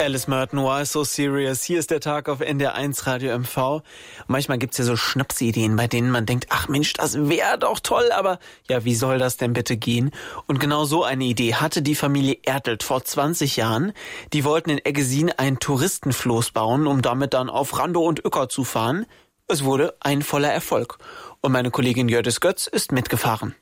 Alice Merton, Why So Serious? Hier ist der Tag auf NDR1 Radio MV. Und manchmal gibt's ja so Schnapsideen, bei denen man denkt, ach Mensch, das wäre doch toll, aber ja, wie soll das denn bitte gehen? Und genau so eine Idee hatte die Familie Ertelt vor 20 Jahren. Die wollten in Eggesin ein Touristenfloß bauen, um damit dann auf Randow und Uecker zu fahren. Es wurde ein voller Erfolg. Und meine Kollegin Jördis Götz ist mitgefahren.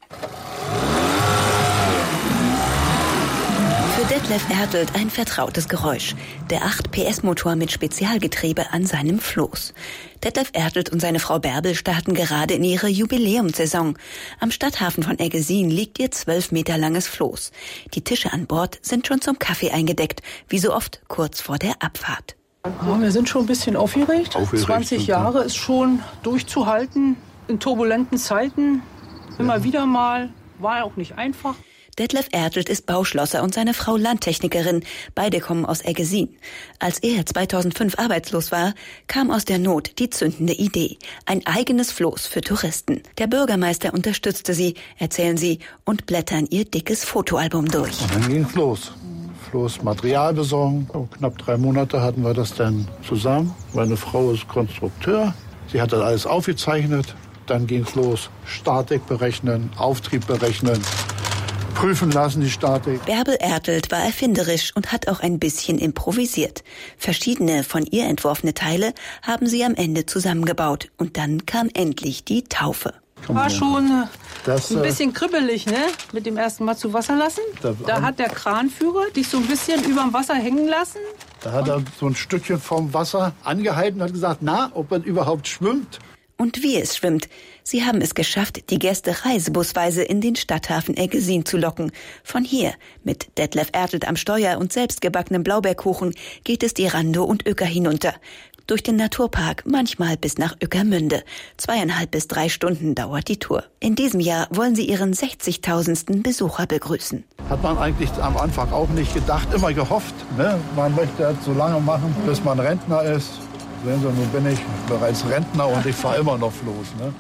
Für Detlef Ertelt ein vertrautes Geräusch. Der 8 PS-Motor mit Spezialgetriebe an seinem Floß. Detlef Ertelt und seine Frau Bärbel starten gerade in ihre Jubiläumssaison. Am Stadthafen von Eggesin liegt ihr 12 Meter langes Floß. Die Tische an Bord sind schon zum Kaffee eingedeckt, wie so oft kurz vor der Abfahrt. Ja, wir sind schon ein bisschen aufgeregt. 20 Jahre ist schon durchzuhalten in turbulenten Zeiten. Immer wieder mal, war auch nicht einfach. Detlef Ertelt ist Bauschlosser und seine Frau Landtechnikerin. Beide kommen aus Eggesin. Als er 2005 arbeitslos war, kam aus der Not die zündende Idee. Ein eigenes Floß für Touristen. Der Bürgermeister unterstützte sie, erzählen sie, und blättern ihr dickes Fotoalbum durch. Und dann ging's los. Floß Material besorgen. Knapp 3 Monate hatten wir das dann zusammen. Meine Frau ist Konstrukteur. Sie hat das alles aufgezeichnet. Dann ging's los. Statik berechnen, Auftrieb berechnen. Prüfen lassen, die Statik. Bärbel Ertelt war erfinderisch und hat auch ein bisschen improvisiert. Verschiedene von ihr entworfene Teile haben sie am Ende zusammengebaut. Und dann kam endlich die Taufe. War schon ein bisschen kribbelig, ne? Mit dem ersten Mal zu Wasser lassen. Da hat der Kranführer dich so ein bisschen überm Wasser hängen lassen. Da hat er so ein Stückchen vom Wasser angehalten und hat gesagt, ob er überhaupt schwimmt. Und wie es schwimmt. Sie haben es geschafft, die Gäste reisebusweise in den Stadthafen Eggesin zu locken. Von hier, mit Detlef Ertelt am Steuer und selbstgebackenem Blaubeerkuchen, geht es die Randow und Uecker hinunter. Durch den Naturpark, manchmal bis nach Ueckermünde. 2,5 bis 3 Stunden dauert die Tour. In diesem Jahr wollen sie ihren 60.000. Besucher begrüßen. Hat man eigentlich am Anfang auch nicht gedacht, immer gehofft. Ne? Man möchte das so lange machen, bis man Rentner ist. Sehen Sie, nun bin ich bereits Rentner und ich fahre immer noch Floß. Ne?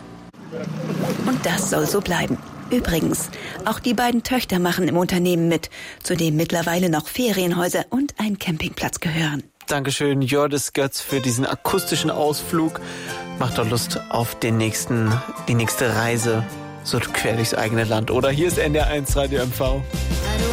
Und das soll so bleiben. Übrigens, auch die beiden Töchter machen im Unternehmen mit, zu dem mittlerweile noch Ferienhäuser und ein Campingplatz gehören. Dankeschön, Jördis Götz, für diesen akustischen Ausflug. Macht doch Lust auf die nächste Reise, so quer durchs eigene Land. Oder hier ist NDR1 Radio MV.